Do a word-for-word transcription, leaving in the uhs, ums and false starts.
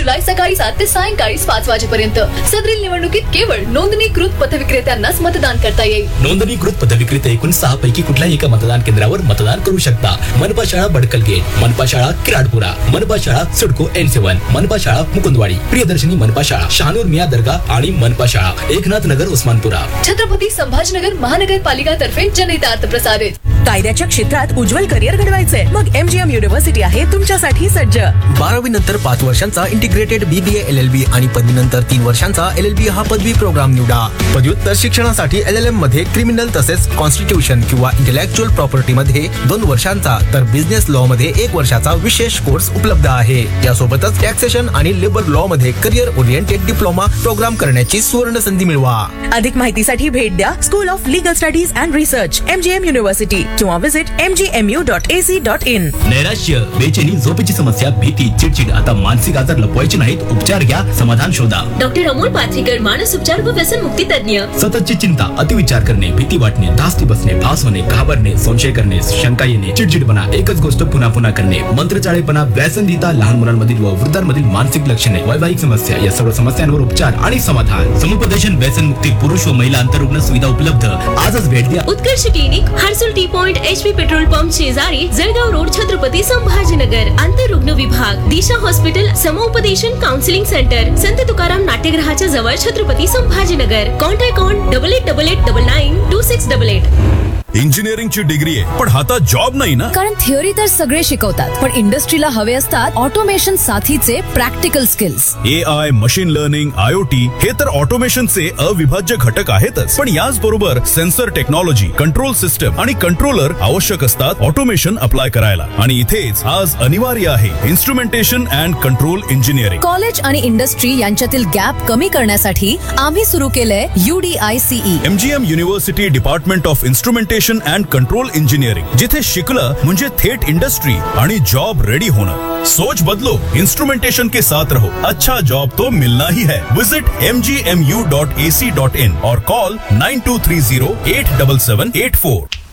जुलै सकाळी सात ते सायंकाळी पाच वाजेपर्यंत. सदरील निवडणुकीत केवळ नोंदणीकृत पथविक्रेत्यांनाच मतदान करता येईल. नोंदणीकृत पथविक्रेते एकूण सहा पैकी कुठल्याही एका मतदान केंद्रावर मतदान करू शकता. मनपा शाळा बडकल गेट, मनपा शाळा किराडपुरा, मनपा शाळा सिडको एन सेवन, मनपा शाळा मुकुंदवाडी, प्रियदर्शनी मनपा शाळा शहानूर मिया दर्गा आणि मनपा शाळा एकनाथ नगर उस्मानपुरा. छत्रपती संभाजीनगर महानगरपालिका तर्फे जनहितार्थ प्रसारित. कायद्याच्या क्षेत्रात उज्ज्वल करिअर घडवायचंय मग एमजीएम युनिव्हर्सिटी आहे तुमच्यासाठी सज्ज. बारावी नंतर पाच वर्षांचा इंटिग्रेटेड बीबीए एल एल बी आणि पदवीनंतर तीन वर्षांचा एल एल बी हा पदवी प्रोग्राम निवडा. पदव्युत्तर शिक्षणासाठी एल एल एम मध्ये क्रिमिनल तसेच कॉन्स्टिट्यूशन किंवा इंटेलेक्च्युअल प्रॉपर्टी मध्ये दोन वर्षांचा तर बिझनेस लॉ मध्ये एक वर्षाचा विशेष कोर्स उपलब्ध आहे. यासोबतच टॅक्सेशन आणि लेबर लॉ मध्ये करिअर ओरिएंटेड डिप्लोमा प्रोग्राम करण्याची सुवर्ण संधी मिळवा. अधिक माहितीसाठी भेट द्या school of legal studies and research MGM university किंवा visit M G M U dot A C dot in. नैराश्य, बेचैनी, झोपेची समस्या, भीती, चिडचिड, आता मानसिक आजार लपवायचे नाहीत. उपचार घ्या, समाधान शोधा. डॉक्टर अमोल पाथरीकर, मानस उपचार व व्यसन मुक्ती तज्ञ. सततची चिंता, अतिविचार करणे, भीती वाटणे, धास्ती बसणे, भास होणे, घाबरणे, संशय करणे, शंका येणे, चिडचिडपणा, एकच गोष्ट पुन्हा पुन्हा करणे, मंत्रचाळेपणा, व्यसनदिता, लहान मुलांमधील व वृद्धांमधील मानसिक लक्षणे, वैवाहिक समस्या या सर्व समस्यांवर उपचार आणि समाधान. समुपदेशन, व्यसन मुक्ती, पुरुष व महिला अंतरुग्ण सुविधा उपलब्ध. आजच भेट द्या. उत्कर्ष clinic, Harsul T point, H P petrol pump शेजारी, जळगाव रोड, छत्रपती संभाजीनगर. आंतररुग्ण विभाग, दिशा हॉस्पिटल, समुपदेशन काउन्सिलिंग सेंटर, संत तुकाराम नाट्यगृहाच्या जवळ, Chhatrapati Sambhajinagar. Contact on double eight double eight double nine to six double eight. इंजिनिअरिंगची degree आहे पण हातात जॉब नाही ना. कारण थिअरी तर सगळे शिकवतात पण इंडस्ट्रीला हवे असतात ऑटोमेशन साथीचे practical skills. A I, machine learning, IoT हे तर ऑटोमेशनचे अविभाज्य घटक आहेतच, पण याच बरोबर सेन्सर टेक्नॉलॉजी, कंट्रोल सिस्टम आणि कंट्रोलर आवश्यक असतात ऑटोमेशन अप्लाय करायला. आणि इथेच आज अनिवार्य आहे instrumentation and control engineering. College आणि इंडस्ट्री यांच्यातील गॅप कमी करण्यासाठी आम्ही सुरू केलंय यूडीआयसीई. MGM university department of instrumentation and control engineering, जिथे शिकलं म्हणजे थेट इंडस्ट्री आणि जॉब रेडी होणं. सोच बदलो, इंस्ट्रूमेंटेशन के साथ रहो, अच्छा जॉब तो मिलना ही है. Visit M G M U dot A C dot in और call nine to three Ziro eight seven seven eight four.